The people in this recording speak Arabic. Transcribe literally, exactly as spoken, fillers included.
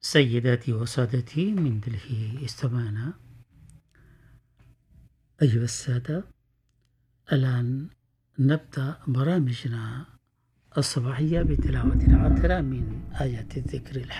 سيداتي وسادتي من دلهي استمعنا. أيها السادة، الآن نبدأ برامجنا الصباحية بتلاوة عطرة من آيات الذكر الحكيم.